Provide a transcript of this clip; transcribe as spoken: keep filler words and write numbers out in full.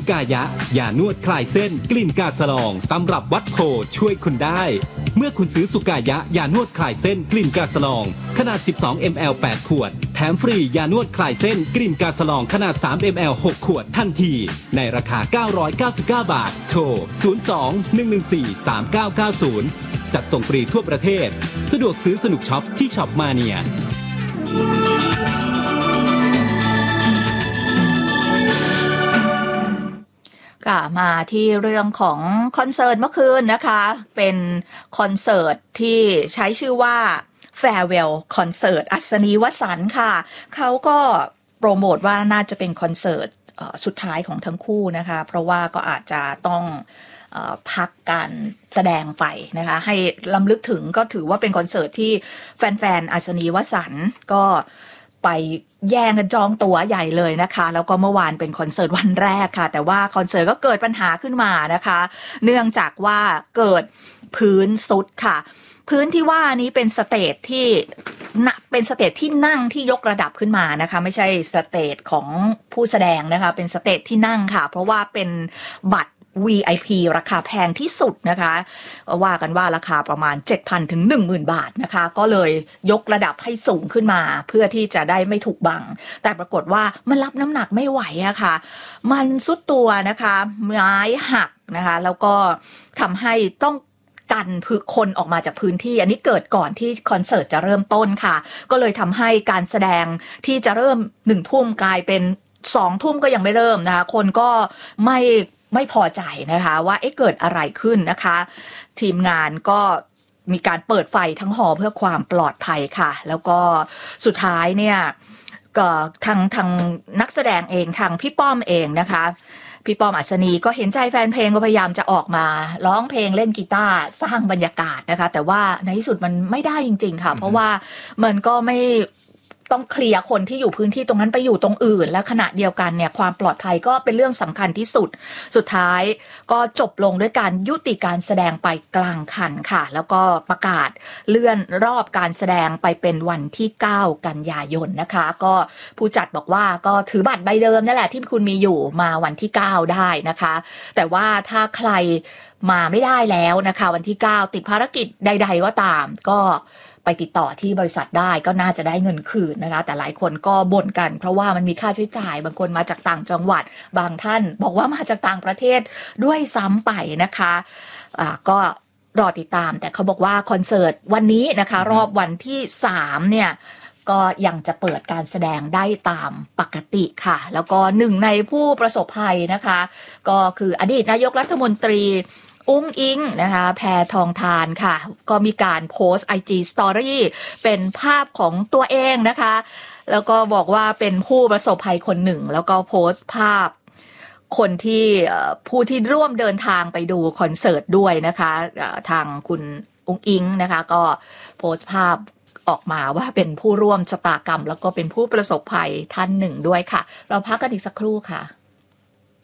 กายะยานวดคลายเส้นกลิ่นกาสลองตำรับวัดโพช่วยคุณได้เมื่อคุณซื้อสุกายะยานวดคลายเส้นกลิ่นกาสลองขนาดสิบสองมิลลิลิตร แปดขวดแถมฟรียานวดคลายเส้นกลิ่นกาสลองขนาดสามมิลลิลิตร หกขวดทันทีในราคาเก้าร้อยเก้าสิบเก้าบาทโทรศูนย์ สอง หนึ่ง หนึ่ง สี่ สาม เก้า เก้า ศูนย์จัดส่งฟรีทั่วประเทศสะดวกซื้อสนุกช็อปที่ช็อปมาเนียค่ะมาที่เรื่องของคอนเสิร์ตเมื่อคืนนะคะเป็นคอนเสิร์ตที่ใช้ชื่อว่า Farewell Concert อัศนีวสันต์ค่ะเขาก็โปรโมทว่าน่าจะเป็นคอนเสิร์ตสุดท้ายของทั้งคู่นะคะเพราะว่าก็อาจจะต้องพักการแสดงไปนะคะให้ล้ำลึกถึงก็ถือว่าเป็นคอนเสิร์ตที่แฟนๆอัศนีวสันต์ก็ไปแย่งกันจองตั๋วใหญ่เลยนะคะแล้วก็เมื่อวานเป็นคอนเสิร์ตวันแรกค่ะแต่ว่าคอนเสิร์ตก็เกิดปัญหาขึ้นมานะคะเนื่องจากว่าเกิดพื้นซุดค่ะพื้นที่ว่านี้เป็นสเตจที่เป็นสเตจที่นั่งที่ยกระดับขึ้นมานะคะไม่ใช่สเตจของผู้แสดงนะคะเป็นสเตจที่นั่งค่ะเพราะว่าเป็นบัตร วี ไอ พี ราคาแพงที่สุดนะคะว่ากันว่าราคาประมาณ เจ็ดพัน ถึง หนึ่งหมื่น บาทนะคะก็เลยยกระดับให้สูงขึ้นมาเพื่อที่จะได้ไม่ถูกบังแต่ปรากฏว่ามันรับน้ำหนักไม่ไหวอะค่ะมันซุดตัวนะคะไม้หักนะคะแล้วก็ทำให้ต้องกันคนออกมาจากพื้นที่อันนี้เกิดก่อนที่คอนเสิร์ตจะเริ่มต้นค่ะก็เลยทำให้การแสดงที่จะเริ่มหนึ่งทุ่มกลายเป็นสองทุ่มก็ยังไม่เริ่มนะคะคนก็ไม่ไม่พอใจนะคะว่าเอ๊ะเกิดอะไรขึ้นนะคะทีมงานก็มีการเปิดไฟทั้งหอเพื่อความปลอดภัยค่ะแล้วก็สุดท้ายเนี่ยก็ทางทางนักแสดงเองทางพี่ป้อมเองนะคะพี่ป้อมอัศนีก็เห็นใจแฟนเพลงก็พยายามจะออกมาร้องเพลงเล่นกีตาร์สร้างบรรยากาศนะคะแต่ว่าในที่สุดมันไม่ได้จริงๆค่ะเพราะว่ามันก็ไม่ต้องเคลียร์คนที่อยู่พื้นที่ตรงนั้นไปอยู่ตรงอื่นและขณะเดียวกันเนี่ยความปลอดภัยก็เป็นเรื่องสำคัญที่สุดสุดท้ายก็จบลงด้วยการยุติการแสดงไปกลางคันค่ะแล้วก็ประกาศเลื่อนรอบการแสดงไปเป็นวันที่เก้ากันยายนนะคะก็ผู้จัดบอกว่าก็ถือบัตรใบเดิมนั่นแหละที่คุณมีอยู่มาวันที่เก้าได้นะคะแต่ว่าถ้าใครมาไม่ได้แล้วนะคะวันที่เก้าติดภารกิจใดๆก็ตามก็ไปติดต่อที่บริษัทได้ก็น่าจะได้เงินคืนนะคะแต่หลายคนก็บ่นกันเพราะว่ามันมีค่าใช้จ่ายบางคนมาจากต่างจังหวัดบางท่านบอกว่ามาจากต่างประเทศด้วยซ้ำไปนะคะอ่าก็รอติดตามแต่เขาบอกว่าคอนเสิร์ตวันนี้นะคะรอบวันที่สามเนี่ยก็ยังจะเปิดการแสดงได้ตามปกติค่ะแล้วก็หนึ่งในผู้ประสบภัยนะคะก็คืออดีตนายกรัฐมนตรีอุ้งอิงนะคะแพทองธารค่ะก็มีการโพสต์ ไอ จี Story เป็นภาพของตัวเองนะคะแล้วก็บอกว่าเป็นผู้ประสบภัยคนหนึ่งแล้วก็โพสต์ภาพคนที่ผู้ที่ร่วมเดินทางไปดูคอนเสิร์ตด้วยนะคะทางคุณอุ้งอิงนะคะก็โพสต์ภาพออกมาว่าเป็นผู้ร่วมชะตากรรมแล้วก็เป็นผู้ประสบภัยท่านหนึ่งด้วยค่ะเราพักกันอีกสักครู่ค่ะ